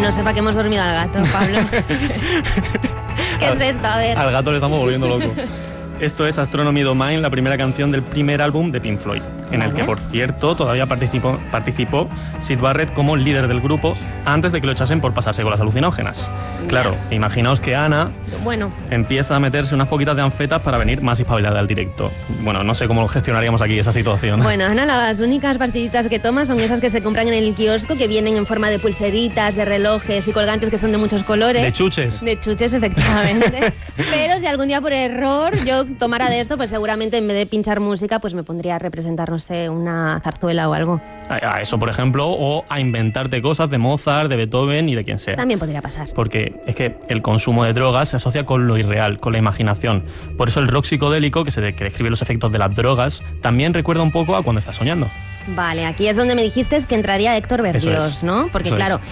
no sepa que hemos dormido al gato, Pablo. ¿Qué es esto? A ver. Al gato le estamos volviendo loco. Esto es Astronomy Domain, la primera canción del primer álbum de Pink Floyd, en el que, por cierto, todavía participó Syd Barrett como líder del grupo antes de que lo echasen por pasarse con las alucinógenas. Claro, imaginaos que Ana empieza a meterse unas poquitas de anfetas para venir más espabilada al directo. Bueno, no sé cómo gestionaríamos aquí esa situación. Bueno, Ana, las únicas pastillitas que toma son esas que se compran en el kiosco, que vienen en forma de pulseritas, de relojes y colgantes que son de muchos colores. De chuches. De chuches, efectivamente. Pero si algún día por error yo tomara de esto, pues seguramente en vez de pinchar música, pues me pondría a representar, no sé, una zarzuela o algo. A eso, por ejemplo, o a inventarte cosas de Mozart, de Beethoven y de quien sea. También podría pasar. Porque es que el consumo de drogas se asocia con lo irreal, con la imaginación. Por eso el rock psicodélico, que describe los efectos de las drogas, también recuerda un poco a cuando estás soñando. Vale, aquí es donde me dijiste que entraría Héctor Berlioz, ¿no? Porque claro,